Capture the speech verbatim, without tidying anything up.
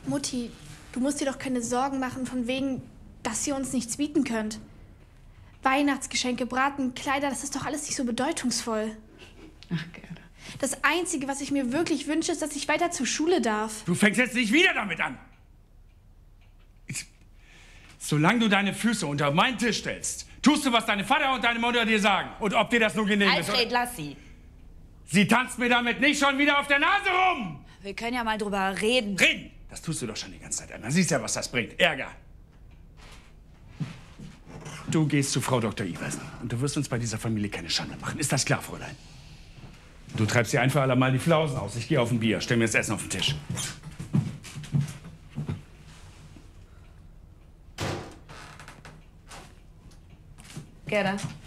Mutti, du musst dir doch keine Sorgen machen von wegen, dass ihr uns nichts bieten könnt. Weihnachtsgeschenke, Braten, Kleider, das ist doch alles nicht so bedeutungsvoll. Ach, Gerda. Das Einzige, was ich mir wirklich wünsche, ist, dass ich weiter zur Schule darf. Du fängst jetzt nicht wieder damit an. Ich, solange du deine Füße unter meinen Tisch stellst, tust du, was deine Vater und deine Mutter dir sagen. Und ob dir das nun genehm ist. Alfred, lass sie. Sie tanzt mir damit nicht schon wieder auf der Nase rum. Wir können ja mal drüber reden. Reden? Das tust du doch schon die ganze Zeit. Dann siehst ja, was das bringt. Ärger. Du gehst zu Frau Doktor Iversen und du wirst uns bei dieser Familie keine Schande machen. Ist das klar, Fräulein? Du treibst dir ein für alle Mal die Flausen aus. Ich gehe auf ein Bier. Stell mir das Essen auf den Tisch. Gerda.